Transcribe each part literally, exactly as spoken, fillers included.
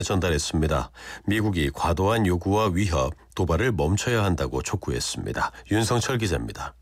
전달했습니다. 미국이 과도한 요구와 위협, 도발을 멈춰야 한다고 촉구했습니다. 윤성철 기자입니다.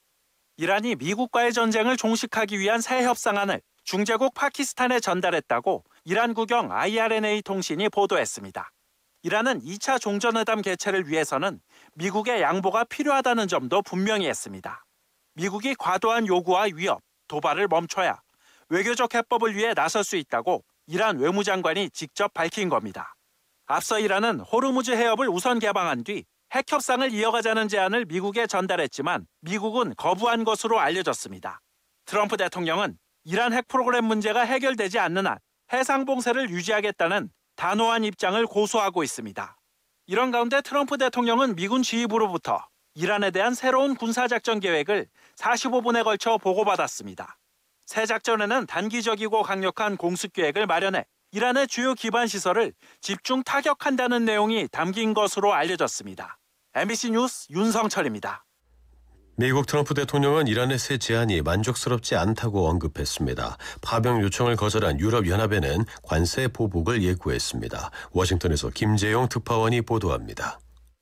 이란이 미국과의 전쟁을 종식하기 위한 새 협상안을 중재국 파키스탄에 전달했다고 이란 국영 아이알엔에이 통신이 보도했습니다. 이란은 이 차 종전회담 개최를 위해서는 미국의 양보가 필요하다는 점도 분명히 했습니다. 미국이 과도한 요구와 위협, 도발을 멈춰야 외교적 해법을 위해 나설 수 있다고 이란 외무장관이 직접 밝힌 겁니다. 앞서 이란은 호르무즈 해협을 우선 개방한 뒤 핵 협상을 이어가자는 제안을 미국에 전달했지만 미국은 거부한 것으로 알려졌습니다. 트럼프 대통령은 이란 핵 프로그램 문제가 해결되지 않는 한 해상 봉쇄를 유지하겠다는 단호한 입장을 고수하고 있습니다. 이런 가운데 트럼프 대통령은 미군 지휘부로부터 이란에 대한 새로운 군사작전 계획을 사십오 분에 걸쳐 보고받았습니다. 새 작전에는 단기적이고 강력한 공습계획을 마련해 이란의 주요 기반 시설을 집중 타격한다는 내용이 담긴 것으로 알려졌습니다. 엠비씨 뉴스 윤성철입니다. 미국 트럼프 대통령은 이란의 새 제안이 만족스럽지 않다고 언급했습니다. 파병 요청을 거절한 유럽연합에는 관세 보복을 예고했습니다. 워싱턴에서 김재용 특파원이 보도합니다.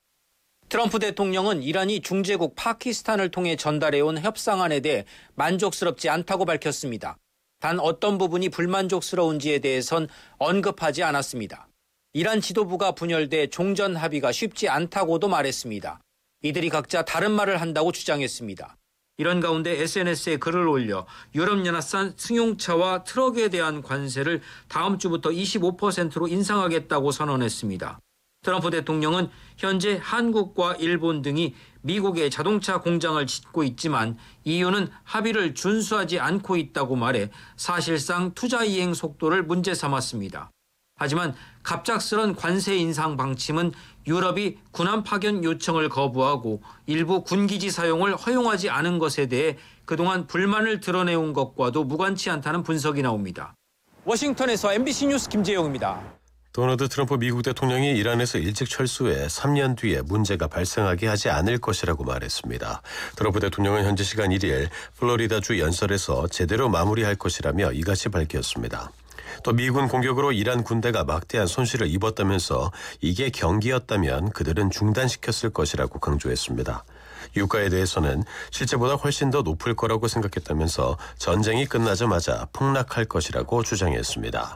트럼프 대통령은 이란이 중재국 파키스탄을 통해 전달해온 협상안에 대해 만족스럽지 않다고 밝혔습니다. 단 어떤 부분이 불만족스러운지에 대해선 언급하지 않았습니다. 이란 지도부가 분열돼 종전 합의가 쉽지 않다고도 말했습니다. 이들이 각자 다른 말을 한다고 주장했습니다. 이런 가운데 에스엔에스에 글을 올려 유럽연합산 승용차와 트럭에 대한 관세를 다음 주부터 이십오 퍼센트로 인상하겠다고 선언했습니다. 트럼프 대통령은 현재 한국과 일본 등이 미국에 자동차 공장을 짓고 있지만 이유는 합의를 준수하지 않고 있다고 말해 사실상 투자 이행 속도를 문제 삼았습니다. 하지만 갑작스런 관세 인상 방침은 유럽이 군함 파견 요청을 거부하고 일부 군기지 사용을 허용하지 않은 것에 대해 그동안 불만을 드러내온 것과도 무관치 않다는 분석이 나옵니다. 워싱턴에서 엠비씨 뉴스 김재용입니다. 도널드 트럼프 미국 대통령이 이란에서 일찍 철수해 삼 년 뒤에 문제가 발생하게 하지 않을 것이라고 말했습니다. 트럼프 대통령은 현지 시간 일 일 플로리다주 연설에서 제대로 마무리할 것이라며 이같이 밝혔습니다. 또 미군 공격으로 이란 군대가 막대한 손실을 입었다면서 이게 경기였다면 그들은 중단시켰을 것이라고 강조했습니다. 유가에 대해서는 실제보다 훨씬 더 높을 거라고 생각했다면서 전쟁이 끝나자마자 폭락할 것이라고 주장했습니다.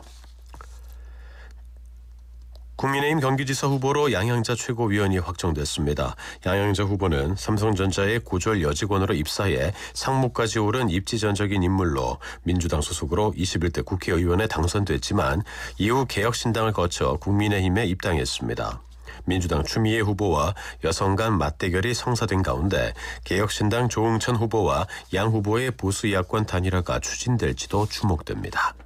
국민의힘 경기지사 후보로 양향자 최고위원이 확정됐습니다. 양향자 후보는 삼성전자의 고졸 여직원으로 입사해 상무까지 오른 입지전적인 인물로 민주당 소속으로 이십일 대 국회의원에 당선됐지만 이후 개혁신당을 거쳐 국민의힘에 입당했습니다. 민주당 추미애 후보와 여성 간 맞대결이 성사된 가운데 개혁신당 조응천 후보와 양 후보의 보수 야권 단일화가 추진될지도 주목됩니다.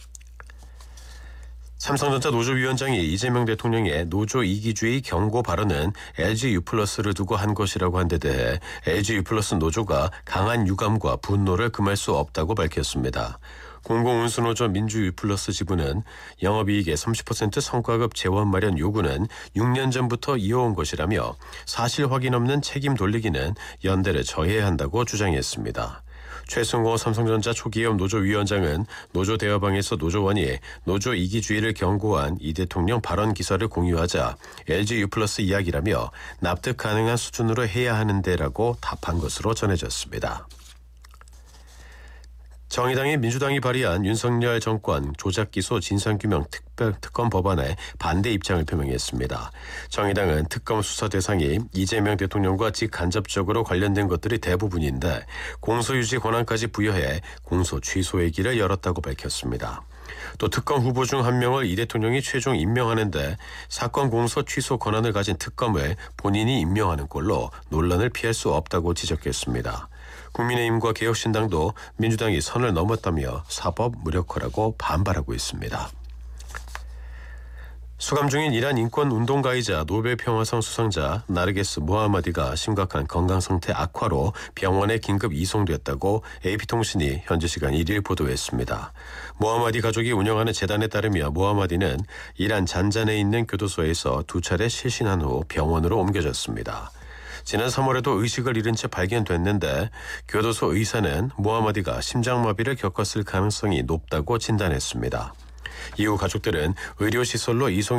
삼성전자 노조위원장이 이재명 대통령의 노조 이기주의 경고 발언은 엘지 유플러스를 두고 한 것이라고 한 데 대해 엘지 유플러스 노조가 강한 유감과 분노를 금할 수 없다고 밝혔습니다. 공공운수노조 민주 유플러스 지부는 영업이익의 삼십 퍼센트 성과급 재원 마련 요구는 육 년 전부터 이어온 것이라며 사실 확인 없는 책임 돌리기는 연대를 저해야 한다고 주장했습니다. 최승호 삼성전자 초기업 노조위원장은 노조 대화방에서 노조원이 노조 이기주의를 경고한 이 대통령 발언 기사를 공유하자 엘지 유플러스 이야기라며 납득 가능한 수준으로 해야 하는데라고 답한 것으로 전해졌습니다. 정의당이 민주당이 발의한 윤석열 정권 조작기소 진상규명 특별특검 법안에 반대 입장을 표명했습니다. 정의당은 특검 수사 대상이 이재명 대통령과 직간접적으로 관련된 것들이 대부분인데 공소유지 권한까지 부여해 공소 취소의 길을 열었다고 밝혔습니다. 또 특검 후보 중 한 명을 이 대통령이 최종 임명하는데 사건 공소 취소 권한을 가진 특검을 본인이 임명하는 꼴로 논란을 피할 수 없다고 지적했습니다. 국민의힘과 개혁신당도 민주당이 선을 넘었다며 사법 무력화라고 반발하고 있습니다. 수감 중인 이란 인권운동가이자 노벨평화상 수상자 나르게스 모하마디가 심각한 건강 상태 악화로 병원에 긴급 이송됐다고 에이피통신이 현지 시간 일 일 보도했습니다. 모하마디 가족이 운영하는 재단에 따르며 모하마디는 이란 잔잔에 있는 교도소에서 두 차례 실신한 후 병원으로 옮겨졌습니다. 지난 삼월에도 의식을 잃은 채 발견됐는데 교도소 의사는 모하마디가 심장마비를 겪었을 가능성이 높다고 진단했습니다. 이후 가족들은 의료시설로 이송